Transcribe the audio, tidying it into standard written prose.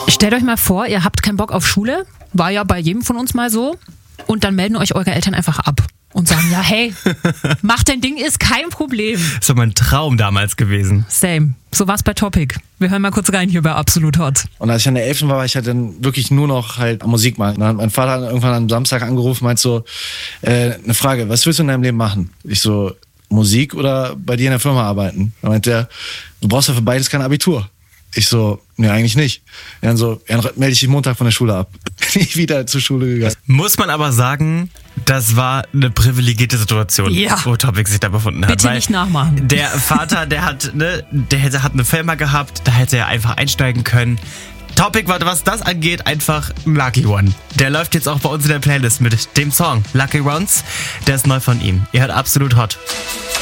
Stellt euch mal vor, ihr habt keinen Bock auf Schule, war ja bei jedem von uns mal so, und dann melden euch eure Eltern einfach ab und sagen, ja hey, mach dein Ding, ist kein Problem. Das war mein Traum damals gewesen. Same, so war's bei Topic. Wir hören mal kurz rein hier bei Absolut Hot. Und als ich an der 11. war ich halt dann wirklich nur noch halt Musik machen. Dann hat mein Vater irgendwann am Samstag angerufen, meint so, eine Frage, was willst du in deinem Leben machen? Ich so, Musik oder bei dir in der Firma arbeiten? Dann meint der, du brauchst ja für beides kein Abitur. Ich so, nee, eigentlich nicht. Dann so, ja, dann melde ich dich Montag von der Schule ab. Bin ich wieder zur Schule gegangen. Muss man aber sagen, das war eine privilegierte Situation, wo Topic sich da befunden hat. Bitte nicht nachmachen. Der Vater, der hat eine Firma gehabt, da hätte er einfach einsteigen können. Topic war, was das angeht, einfach ein Lucky One. Der läuft jetzt auch bei uns in der Playlist mit dem Song Lucky Ones. Der ist neu von ihm. Ihr hört Absolut Hot.